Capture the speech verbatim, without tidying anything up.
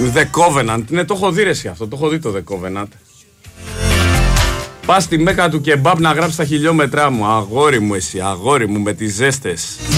The Covenant. Ναι, το έχω δει ρε εσύ αυτό. Το έχω δει το The Covenant. Πας στη Μέκα του κεμπάπ να γράψεις τα χιλιόμετρά μου. Αγόρι μου εσύ, αγόρι μου με τις ζέστες.